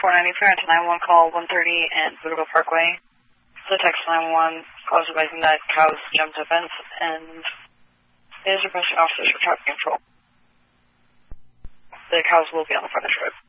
493 to 911 call 130 and Booterville Parkway. So text 911 calls advising that cows jumped a fence and is requesting officers for traffic control. The cows will be on the front of the road.